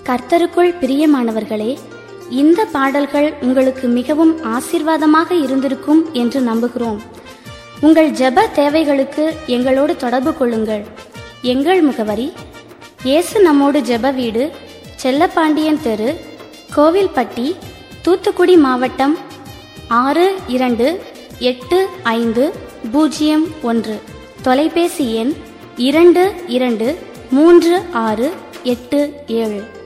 கர்த்தருக்குள் பிரியமானவர்களே, இந்த பாடல்கள் உங்களுக்கு மிகவும் ஆசீர்வாதமாக இருந்திருக்கும் என்று நம்புகிறோம். உங்கள் ஜெப தேவைகளுக்கு எங்களோடு தொடர்பு கொள்ளுங்கள். எங்கள் முகவரி: இயேசு நம்மோடு ஜெப வீடு, செல்லப்பாண்டியன் தெரு, கோவில்பட்டி, தூத்துக்குடி மாவட்டம் 628501. தொலைபேசி எண் 223687.